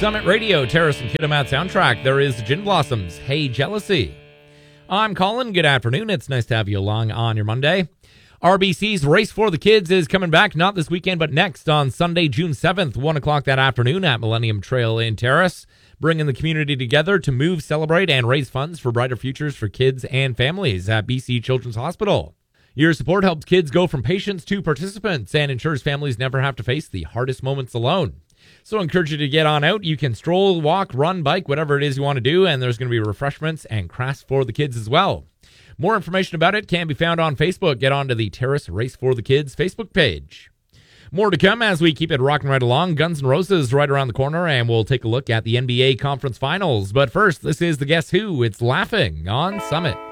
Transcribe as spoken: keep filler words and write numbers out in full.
Summit Radio, Terrace and Kitimat soundtrack. There is Gin Blossoms, Hey Jealousy. I'm Colin. Good afternoon. It's nice to have you along on your Monday. R B C's Race for the Kids is coming back, not this weekend, but next on Sunday, June seventh, one o'clock that afternoon at Millennium Trail in Terrace, bringing the community together to move, celebrate, and raise funds for brighter futures for kids and families at B C Children's Hospital. Your support helps kids go from patients to participants and ensures families never have to face the hardest moments alone. So I encourage you to get on out. You can stroll, walk, run, bike, whatever it is you want to do, and there's going to be refreshments and crafts for the kids as well. More information about it can be found on Facebook. Get on to the Terrace Race for the Kids Facebook page. More to come as we keep it rocking right along. Guns N' Roses right around the corner, and we'll take a look at the N B A Conference Finals. But first, this is the Guess Who. It's Laughing on Summit.